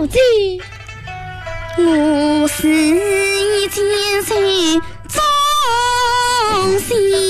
姐，我是一件在忠心。